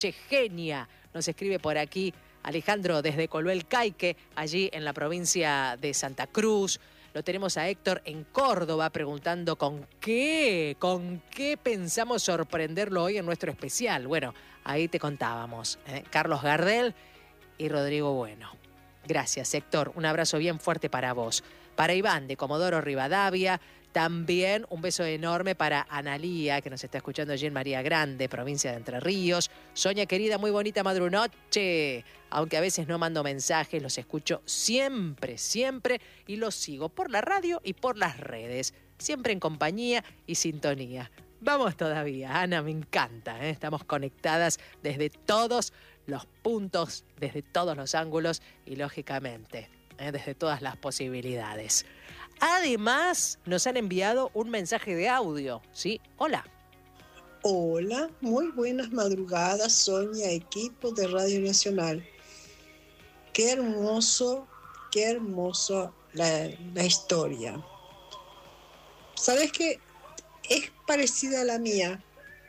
Genia, nos escribe por aquí Alejandro desde Coluel Caique, allí en la provincia de Santa Cruz. Lo tenemos a Héctor en Córdoba preguntando con qué pensamos sorprenderlo hoy en nuestro especial. Bueno, ahí te contábamos, Carlos Gardel y Rodrigo Bueno. Gracias, Héctor. Un abrazo bien fuerte para vos. Para Iván de Comodoro Rivadavia, también un beso enorme para Analía, que nos está escuchando allí en María Grande, provincia de Entre Ríos. Sonia querida, muy bonita madrunoche. Aunque a veces no mando mensajes, los escucho siempre, siempre y los sigo por la radio y por las redes. Siempre en compañía y sintonía. Vamos todavía, Ana, me encanta, ¿eh? Estamos conectadas desde todos los puntos, desde todos los ángulos y, lógicamente, desde todas las posibilidades. Además, nos han enviado un mensaje de audio, ¿sí? Hola. Hola, muy buenas madrugadas, Sonia, equipo de Radio Nacional. Qué hermoso la historia. ¿Sabes qué? Es parecida a la mía,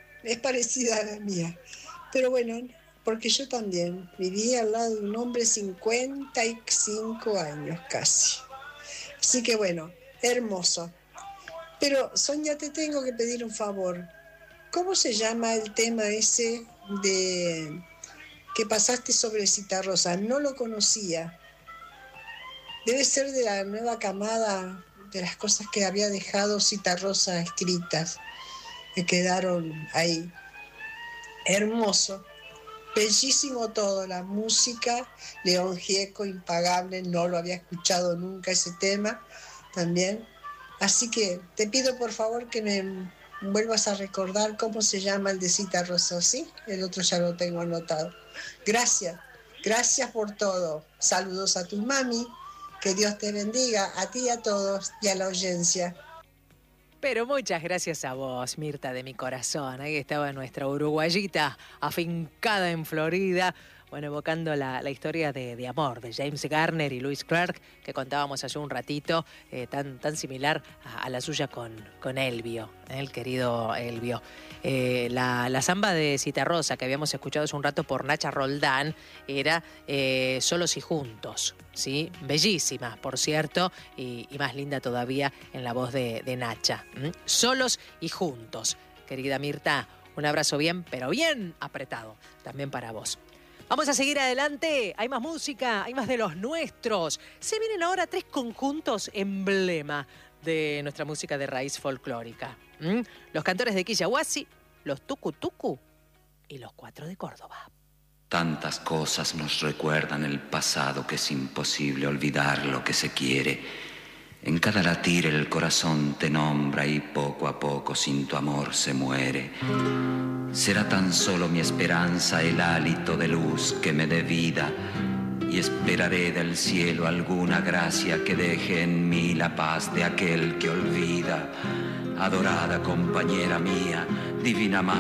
pero bueno, porque yo también viví al lado de un hombre 55 años casi. Así que bueno, hermoso. Pero Sonia, te tengo que pedir un favor. ¿Cómo se llama el tema ese de que pasaste sobre Citarrosa? No lo conocía. Debe ser de la nueva camada de las cosas que había dejado Citarrosa escritas, que quedaron ahí. Hermoso. Bellísimo todo, la música, León Gieco, impagable, no lo había escuchado nunca ese tema también. Así que te pido por favor que me vuelvas a recordar cómo se llama el de Citarrosa, ¿sí? El otro ya lo tengo anotado. Gracias por todo. Saludos a tu mami, que Dios te bendiga, a ti y a todos y a la audiencia. Pero muchas gracias a vos, Mirta de mi corazón. Ahí estaba nuestra uruguayita afincada en Florida, bueno, evocando la historia de amor de James Garner y Louise Clark, que contábamos hace un ratito, tan similar a la suya con Elvio, el querido Elvio. La samba de Citarrosa que habíamos escuchado hace un rato por Nacha Roldán era Solos y Juntos, ¿sí? Bellísima, por cierto, y más linda todavía en la voz de Nacha. Solos y Juntos. Querida Mirta, un abrazo bien, pero bien apretado también para vos. Vamos a seguir adelante, hay más música, hay más de los nuestros. Se vienen ahora 3 conjuntos emblema de nuestra música de raíz folclórica. Los Cantores de Quillahuasi, los Tucu Tucu y los 4 de Córdoba. Tantas cosas nos recuerdan el pasado que es imposible olvidar lo que se quiere. En cada latir el corazón te nombra y poco a poco sin tu amor se muere. Será tan solo mi esperanza el hálito de luz que me dé vida y esperaré del cielo alguna gracia que deje en mí la paz de aquel que olvida. Adorada compañera mía, divina madre.